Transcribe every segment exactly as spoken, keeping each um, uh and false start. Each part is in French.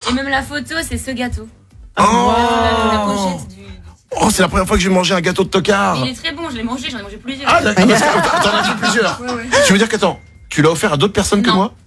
Et même la photo, c'est ce gâteau. Oh, la, la pochette du... oh, c'est la première fois que j'ai mangé un gâteau de tocard. Mais il est très bon, je l'ai mangé, j'en ai mangé plusieurs. Ah d'accord, parce que t'en as fait plusieurs. Ouais, ouais. Tu veux dire qu'attends, tu l'as offert à d'autres personnes Non. que moi?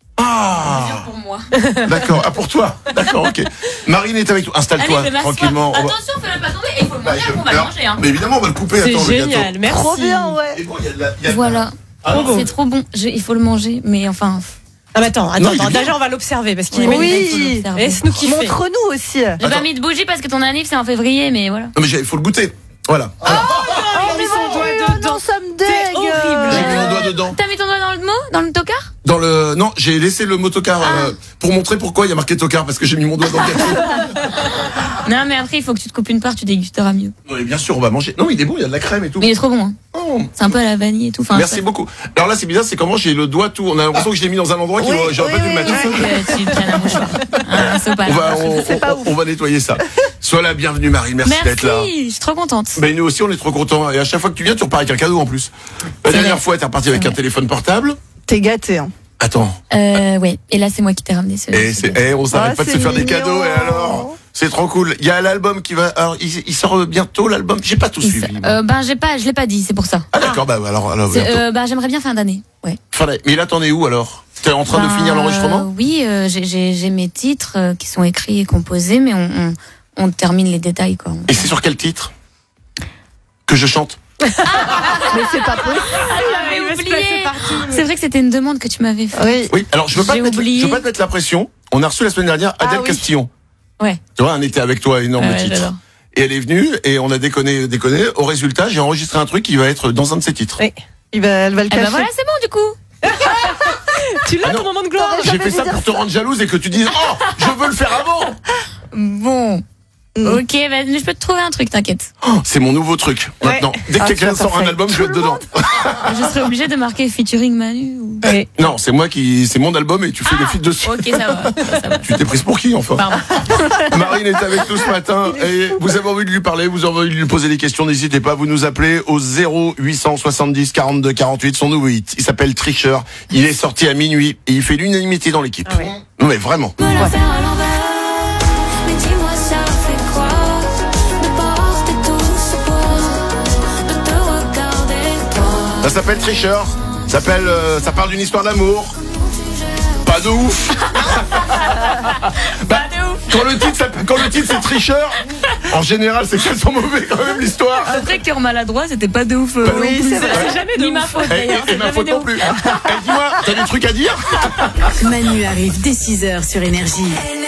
Ah, Plusieurs pour moi. d'accord, ah pour toi, d'accord, ok. Marine est avec toi, installe-toi Allez, je vais m'asseoir. tranquillement. on va- Attention, fais-le pas tomber, il faut le Bah, manger, je- on va le alors, manger. Hein. Mais évidemment, on va le couper, C'est attends, le gâteau. génial, merci. Trop bien, ouais. Et bon, il y a de la- il y a de la- Voilà. Ah, non, C'est trop bon, Je- il faut le manger, mais enfin... Ah bah attends, attends, Non, il est attends, bien. déjà on va l'observer parce qu'il est Oui. magnifique. Oui. Laisse-nous kiffer. Montre-nous aussi. J'ai Attends. pas mis de bougie parce que ton anniv c'est en février, mais voilà. Non mais il faut le goûter. Voilà. Oh, il a mis son doigt Oh dedans. non, ça me C'est dégue. horrible. J'ai mis mon doigt dedans. T'as mis ton doigt dans le mot Dans le tocard Dans le non, j'ai laissé le mot tocard euh, pour montrer pourquoi il y a marqué tocard parce que j'ai mis mon doigt dans le gâteau. Non, mais après, il faut que tu te coupes une part, tu dégusteras mieux. Oui, bien sûr, on va manger. Non, il est bon, il y a de la crème et tout. Mais il est trop bon, hein. Oh. C'est un peu à la vanille et tout. Enfin, Merci ça- beaucoup. Alors là, c'est bizarre, c'est comment j'ai le doigt tout. On a l'impression que je l'ai mis dans un endroit qui Oui, j'aurais oui, pas dû le oui, mettre. Il faut que tu prennes un mouchoir. Un sopalin. On va, on, C'est pas on- ouf. on va nettoyer ça. Sois la bienvenue, Marie. Merci, Merci, d'être là. je suis trop contente. Mais nous aussi, on est trop contents. Et à chaque fois que tu viens, tu repars avec un cadeau en plus. La C'est dernière vrai. fois, t'es reparti avec C'est un vrai. téléphone portable. T'es gâté, hein. Attends. Euh, ouais. Et là, c'est moi qui t'ai ramené ce. Et ce c'est, gâteau. eh, on s'arrête Ah, pas de se c'est faire des mignon. cadeaux. Et alors, c'est trop cool. Il y a l'album qui va. Alors, il, il sort bientôt l'album. J'ai pas tout Il suivi. se- moi. euh, ben, j'ai pas, je l'ai pas dit, c'est pour ça. Ah d'accord. Bah alors, alors C'est, bientôt. euh, ben, j'aimerais bien fin d'année. Ouais. Fin d'année. Mais là, t'en es où alors? T'es en train de Ben, finir l'enregistrement? euh, Oui, euh, j'ai, j'ai, j'ai mes titres euh, qui sont écrits et composés, mais on, on, on termine les détails, quoi. Et c'est sur quel titre que je chante? Mais c'est pas possible. J'avais il va se oublié. placer partout. C'est vrai que c'était une demande que tu m'avais faite. Oui. Oui. Alors je veux pas J'ai te mettre, oublié. je veux pas te mettre la pression. On a reçu la semaine dernière Adèle Ah oui. Castillon. Ouais. Tu vois, un été avec toi, énorme Ah ouais, titre. j'adore. Et elle est venue et on a déconné, déconné. Au résultat, j'ai enregistré un truc qui va être dans un de ses titres. Oui. Il va, elle va le Eh cacher. ben voilà, c'est bon du coup. Tu l'as Ah non. ton moment de gloire. J'ai fait ça pour te rendre jalouse et que tu dises oh, je veux le faire avant. Bon. Mm. Ok, bah, je peux te trouver un truc, t'inquiète. Oh, c'est mon nouveau truc. Ouais. Maintenant, dès que Ah, quelqu'un tu vas sort un faire album, je tout vais être le dedans. Je serais obligée de marquer featuring Manu. Ou... Oui. Non, c'est moi qui, c'est mon album et tu fais le feat dessus. Ok, ça va. Ça, ça va. Tu t'es prise pour qui enfin? Pardon. Marine est avec nous ce matin et vous avez envie de lui parler, vous avez envie de lui poser des questions, n'hésitez pas, vous nous appelez au zéro huit cent soixante-dix quarante-deux quarante-huit, son nouveau hit. Il s'appelle Tricheur, il est sorti à minuit et il fait l'unanimité dans l'équipe. Ah oui. Non mais vraiment. Me la faire à l'envers. Mais dis-moi, ça fait quoi de porter tout ce poids, de te regarder toi. Ça s'appelle Tricheur, ça s'appelle, euh, ça parle d'une histoire d'amour. Pas de ouf. Bah, quand le titre, s'appelle- quand le titre c'est Tricheur, en général c'est qu'elles sont mauvais quand même l'histoire. Après, cœur maladroit, c'était pas de ouf. euh, Bah non oui, plus. c'est vrai. C'est jamais de Ni ouf. ma faute Et, d'ailleurs. et- et ma faute non plus. Eh, dis-moi, t'as des trucs à dire? Manu arrive dès six heures sur Énergie.